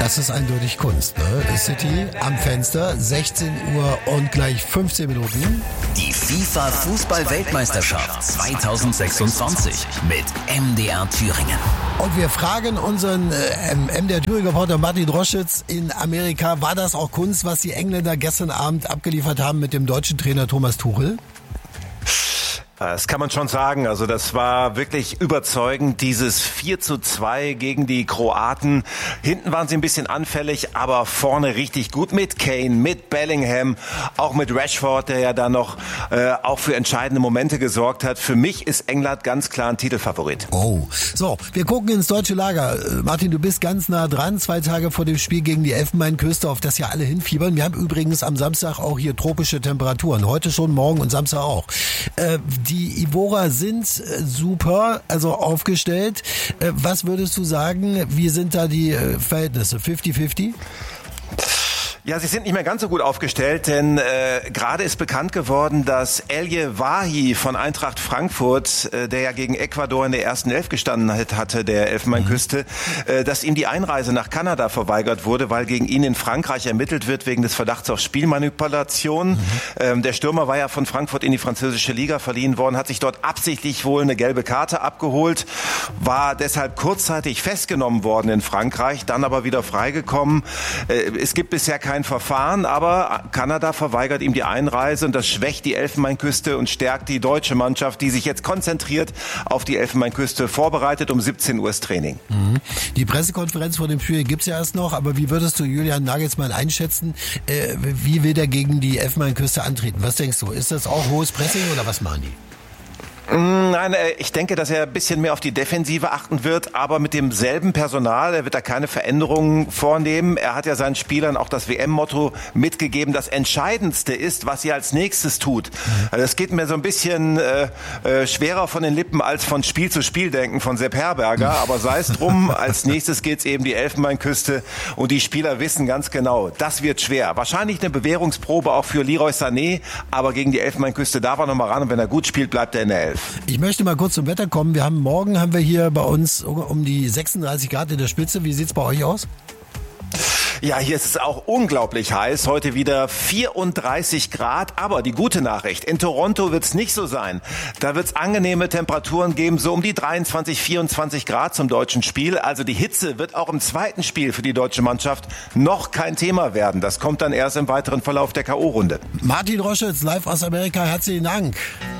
Das ist eindeutig Kunst, ne? City am Fenster, 16 Uhr und gleich 15 Minuten. Die FIFA-Fußball-Weltmeisterschaft 2026 mit MDR Thüringen. Und wir fragen unseren MDR Thüringen-Reporter Martin Droschitz in Amerika, war das auch Kunst, was die Engländer gestern Abend abgeliefert haben mit dem deutschen Trainer Thomas Tuchel? Das kann man schon sagen. Also das war wirklich überzeugend, dieses 4:2 gegen die Kroaten. Hinten waren sie ein bisschen anfällig, aber vorne richtig gut mit Kane, mit Bellingham, auch mit Rashford, der ja da noch auch für entscheidende Momente gesorgt hat. Für mich ist England ganz klar ein Titelfavorit. Oh, so, wir gucken ins deutsche Lager. Martin, du bist ganz nah dran, 2 Tage vor dem Spiel gegen die Elfenbeinküste, auf das ja alle hinfiebern. Wir haben übrigens am Samstag auch hier tropische Temperaturen. Heute schon, morgen und Samstag auch. Die Ivorer sind super, also aufgestellt. Was würdest du sagen, wie sind da die Verhältnisse? 50-50? Ja, sie sind nicht mehr ganz so gut aufgestellt, denn gerade ist bekannt geworden, dass Elye Wahi von Eintracht Frankfurt, der ja gegen Ecuador in der ersten Elf gestanden hatte, der Elfenbeinküste, dass ihm die Einreise nach Kanada verweigert wurde, weil gegen ihn in Frankreich ermittelt wird wegen des Verdachts auf Spielmanipulation. Der Stürmer war ja von Frankfurt in die französische Liga verliehen worden, hat sich dort absichtlich wohl eine gelbe Karte abgeholt, war deshalb kurzzeitig festgenommen worden in Frankreich, dann aber wieder freigekommen. Es gibt bisher kein Verfahren, aber Kanada verweigert ihm die Einreise und das schwächt die Elfenbeinküste und stärkt die deutsche Mannschaft, die sich jetzt konzentriert auf die Elfenbeinküste vorbereitet. Um 17 Uhr ist Training. Die Pressekonferenz vor dem Spiel gibt's ja erst noch, aber wie würdest du Julian Nagelsmann einschätzen? Wie will der gegen die Elfenbeinküste antreten? Was denkst du? Ist das auch hohes Pressing oder was machen die? Nein, ich denke, dass er ein bisschen mehr auf die Defensive achten wird, aber mit demselben Personal. Er wird da keine Veränderungen vornehmen. Er hat ja seinen Spielern auch das WM-Motto mitgegeben. Das Entscheidendste ist, was ihr als nächstes tut. Also das geht mir so ein bisschen schwerer von den Lippen als von Spiel zu Spiel denken von Sepp Herberger. Aber sei es drum, als nächstes geht's eben die Elfenbeinküste und die Spieler wissen ganz genau, das wird schwer. Wahrscheinlich eine Bewährungsprobe auch für Leroy Sané, aber gegen die Elfenbeinküste darf er noch mal ran und wenn er gut spielt, bleibt er in der Elf. Ich möchte mal kurz zum Wetter kommen. Morgen haben wir hier bei uns um die 36 Grad in der Spitze. Wie sieht's bei euch aus? Ja, hier ist es auch unglaublich heiß. Heute wieder 34 Grad. Aber die gute Nachricht, in Toronto wird es nicht so sein. Da wird es angenehme Temperaturen geben, so um die 23, 24 Grad zum deutschen Spiel. Also die Hitze wird auch im zweiten Spiel für die deutsche Mannschaft noch kein Thema werden. Das kommt dann erst im weiteren Verlauf der K.O.-Runde. Martin Droschitz, live aus Amerika. Herzlichen Dank.